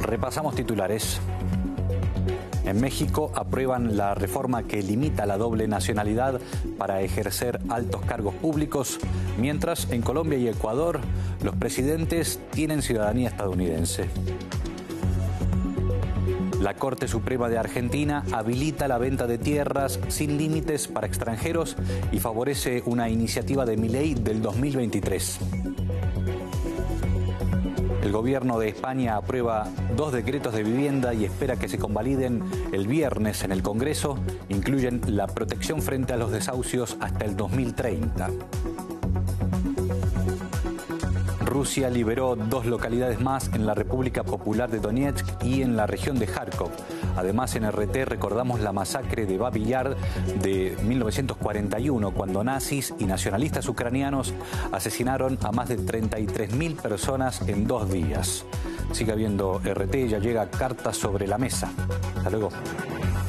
Repasamos titulares. En México aprueban la reforma que limita la doble nacionalidad para ejercer altos cargos públicos, mientras en Colombia y Ecuador los presidentes tienen ciudadanía estadounidense. La Corte Suprema de Argentina habilita la venta de tierras sin límites para extranjeros y favorece una iniciativa de Milei del 2023. El gobierno de España aprueba 2 decretos de vivienda y espera que se convaliden el viernes en el Congreso. Incluyen la protección frente a los desahucios hasta el 2030. Rusia liberó 2 localidades más en la República Popular de Donetsk y en la región de Kharkov. Además, en RT recordamos la masacre de Babi Yar de 1941, cuando nazis y nacionalistas ucranianos asesinaron a más de 33.000 personas en 2 días. Siga viendo RT, ya llega Cartas sobre la Mesa. Hasta luego.